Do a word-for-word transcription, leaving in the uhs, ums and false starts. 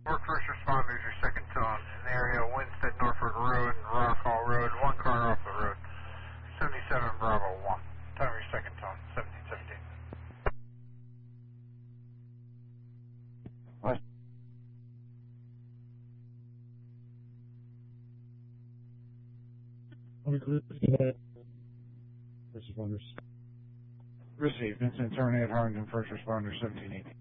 North first responders, your second tone. In the area of Winstead, Norfolk Road, and Rock Hall Road, one car off the road. seventy-seven Bravo one. Time your second tone, seventeen seventeen. What? First responders. Received. Vincent Terminated Harrington, first responder, seventeen eighteen.